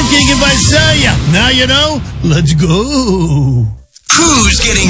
King if I say ya. Now you know. Let's go. Who's getting